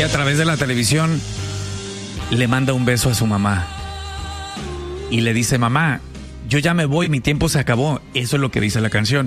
a través de la televisión le manda un beso a su mamá. Y le dice, mamá, yo ya me voy, mi tiempo se acabó. Eso es lo que dice la canción.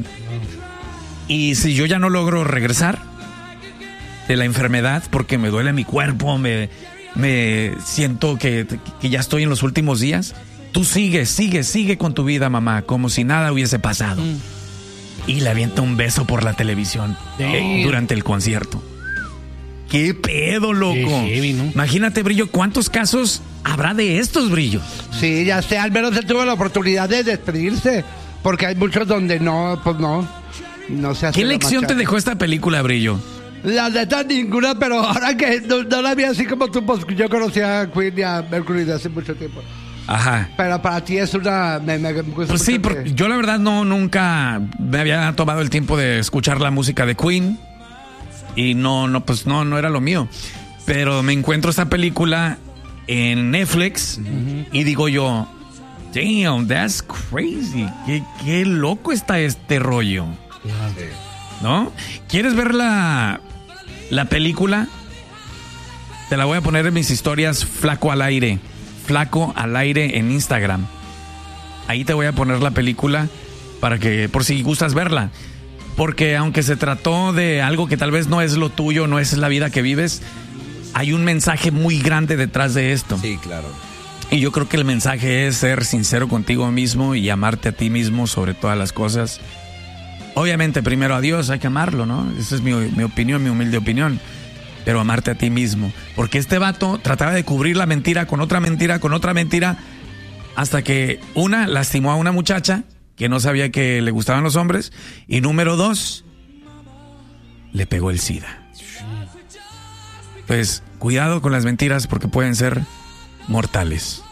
Y si yo ya no logro regresar de la enfermedad porque me duele mi cuerpo, me siento que ya estoy en los últimos días, tú sigue con tu vida, mamá, como si nada hubiese pasado. Y le avienta un beso por la televisión durante el concierto. ¡Qué pedo, loco! Qué heavy, ¿no? Imagínate, Brillo, ¿cuántos casos habrá de estos, Brillo? Sí, ya sé, al menos él tuvo la oportunidad de despedirse, porque hay muchos donde no se hace. ¿Qué lección te dejó esta película, Brillo? La neta ninguna, pero ahora que no la vi así como tú, pues yo conocía a Queen y a Mercury de hace mucho tiempo. Ajá. Pero para ti es una... Me gusta pues sí, porque yo la verdad nunca me había tomado el tiempo de escuchar la música de Queen. Y no era lo mío. Pero me encuentro esta película en Netflix y digo yo, damn, that's crazy. Qué loco está este rollo. ¿No? ¿Quieres ver la película? Te la voy a poner en mis historias, Flaco al aire en Instagram. Ahí te voy a poner la película para que, por si gustas verla. Porque aunque se trató de algo que tal vez no es lo tuyo, no es la vida que vives, hay un mensaje muy grande detrás de esto. Sí, claro. Y yo creo que el mensaje es ser sincero contigo mismo y amarte a ti mismo sobre todas las cosas. Obviamente, primero a Dios, hay que amarlo, ¿no? Esa es mi opinión, mi humilde opinión. Pero amarte a ti mismo. Porque este vato trataba de cubrir la mentira con otra mentira, hasta que lastimó a una muchacha que no sabía que le gustaban los hombres, y número 2, le pegó el SIDA. Pues cuidado con las mentiras porque pueden ser mortales.